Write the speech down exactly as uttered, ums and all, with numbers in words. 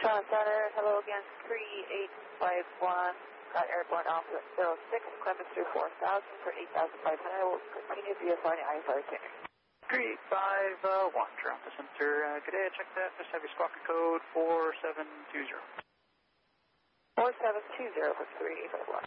Tucson Center, hello again, three eight five one, got airborne Alpha zero six, Clemens through four thousand for eight thousand five hundred, will continue via flying I S R itinerary. three eight five one, Toronto Center, uh, good day, check that, just have your squawker code four seven two zero. four seven two zero for three eight five one.